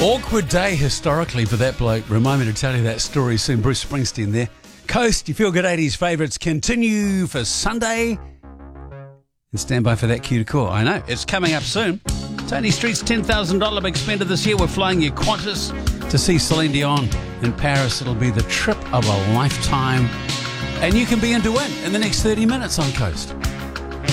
Awkward day historically for that bloke. Remind me to tell you that story soon. Bruce Springsteen there. Coast, your Feel Good 80s favourites continue for Sunday. And stand by for that cue to call. I know, it's coming up soon. Tony Street's $10,000 big spender this year. We're flying you Qantas to see Celine Dion in Paris. It'll be the trip of a lifetime. And you can be in to win in the next 30 minutes on Coast.